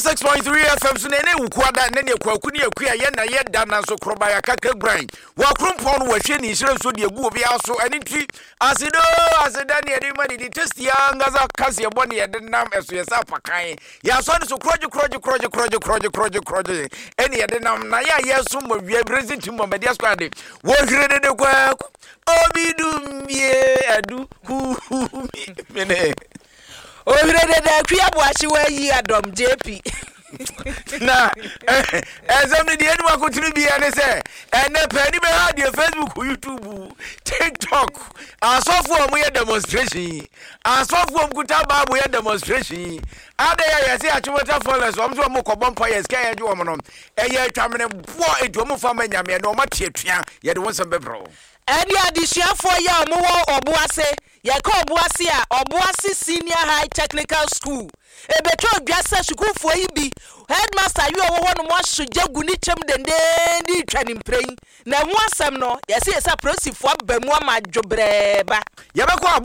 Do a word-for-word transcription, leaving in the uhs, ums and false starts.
six point three F M so na ne wukwada na ne kwaku ne akua ye na ye da na so kroba ya kaka gran wa krompon wa hwe ni hire so de egu obi aso ani twi asido asida ne de mani di test ya ngaza kase bo ne ye de nam eso ye sa pakan ya so ne so kroje kroje kroje kroje kroje kroje kroje eni ye de nam na ya ye so mo wi president mo media squad wo hire de de kwaku obi dum ye adu hu hu mene o hire de de akua bo ahye wa yi adom J P na ezemi di enu akutiri bia ne se ene pani be ha di Facebook, YouTube, TikTok asofu omo ye demonstration asofu omo kuta babu ye demonstration ade ya yesi achimota followers omo so omo kobon pa yes kan ye ju omo no eye twamene bo edu omo fa manyame no omo tietua ye de wonsem bebro eni adisuafo ya omo wo oboase ye ka oboase a oboase senior high technical school ebeto odwase sukufo yi bi headmaster yi owo ho no mo hyejagu ni chem dende di twani mprei na ho asem no yesi yesa prosifo abamu amadwobreba ye be ko